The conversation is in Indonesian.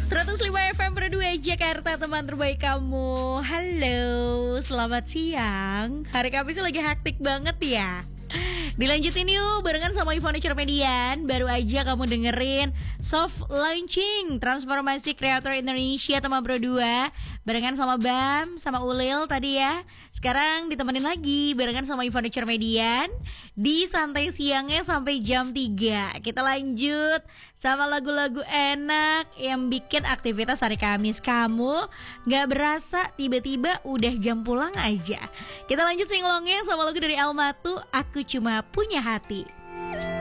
105 FM Berdua Jakarta, teman terbaik kamu. Halo, selamat siang. Hari Kamis lagi hektik banget ya. Dilanjutin yuk barengan sama Furniture Median. Baru aja kamu dengerin soft launching transformasi kreator Indonesia teman berdua. Barengan sama Bam, sama Ulil tadi ya. Sekarang ditemenin lagi barengan sama Furniture Median di santai siangnya sampai jam 3. Kita lanjut sama lagu-lagu enak yang bikin aktivitas hari Kamis kamu gak berasa tiba-tiba udah jam pulang aja. Kita lanjut singlongnya sama lagu dari Almatu, Aku Cuma Punya Hati.